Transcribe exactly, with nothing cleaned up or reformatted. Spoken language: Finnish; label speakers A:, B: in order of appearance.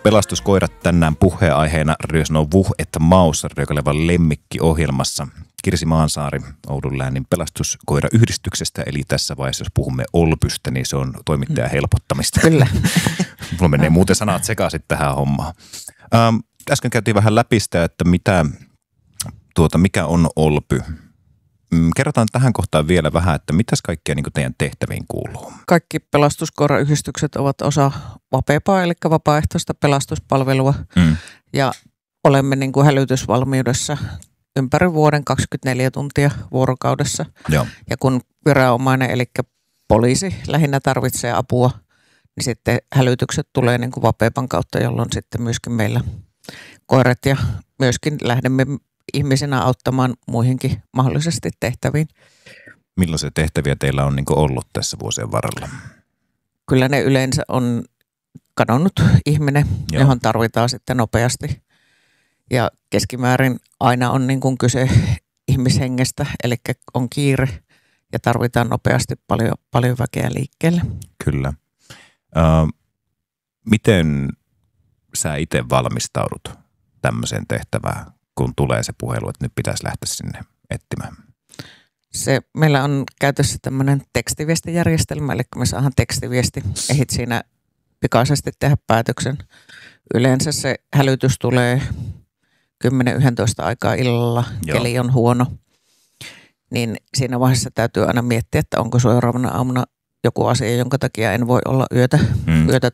A: Pelastuskoirat tänään puheenaiheena Radio Snow Vuh että Maus Röökalevan lemmikkiohjelmassa. Kirsi Maansaari Oulun läänin pelastuskoirayhdistyksestä, eli tässä vaiheessa jos puhumme Olpystä, niin se on toimittajan helpottamista.
B: Kyllä.
A: Mulla menee muuten sanat sekaisin tähän hommaan. Ähm, äsken käytiin vähän läpi sitä, että mitä, tuota, mikä on Olpy. Kerrotaan tähän kohtaan vielä vähän, että mitäs kaikkea niin kuin teidän tehtäviin kuuluu?
B: Kaikki pelastuskoirayhdistykset ovat osa VAPEPaa, eli vapaaehtoista pelastuspalvelua. Mm. Ja olemme niin kuin hälytysvalmiudessa ympäri vuoden kaksikymmentäneljä tuntia vuorokaudessa. Joo. Ja kun viranomainen, eli poliisi lähinnä tarvitsee apua, niin sitten hälytykset tulee niin kuin VAPEPan kautta, jolloin sitten myöskin meillä koirat ja myöskin lähdemme ihmisenä auttamaan muihinkin mahdollisesti tehtäviin.
A: Millaisia tehtäviä teillä on niin kuin ollut tässä vuosien varrella?
B: Kyllä ne yleensä on kadonnut ihminen, Joo. johon tarvitaan sitten nopeasti. Ja keskimäärin aina on niin kuin kyse ihmishengestä, eli on kiire ja tarvitaan nopeasti paljon, paljon väkeä liikkeelle.
A: Kyllä. Uh, miten sä itse valmistaudut tämmöiseen tehtävään, kun tulee se puhelu, että nyt pitäisi lähteä sinne etsimään?
B: Se, meillä on käytössä tämmöinen tekstiviestijärjestelmä, eli me saadaan tekstiviesti, ehdit siinä pikaisesti tehdä päätöksen. Yleensä se hälytys tulee kymmenen yksitoista aikaa illalla, Joo. keli on huono, niin siinä vaiheessa täytyy aina miettiä, että onko seuraavana aamuna joku asia, jonka takia en voi olla yötä, mm. yötä